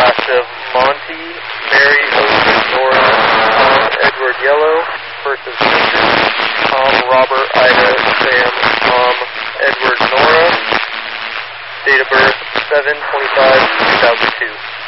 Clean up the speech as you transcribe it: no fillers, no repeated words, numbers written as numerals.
cast of Monty, Mary, Ocean, Nora, Tom, Edward, Yellow, first of Spencer, Tom, Robert, Ida, Sam, Tom, Edward, Nora, date of birth 7/25/2002.